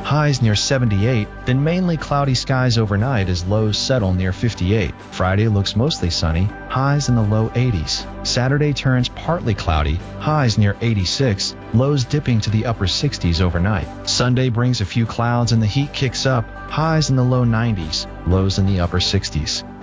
highs near 78, then mainly cloudy skies overnight as lows settle near 58. Friday looks mostly sunny, highs in the low 80s. Saturday turns partly cloudy, highs near 86, lows dipping to the upper 60s overnight. Sunday brings a few clouds and the heat kicks up, highs in the low 90s, lows in the upper 60s.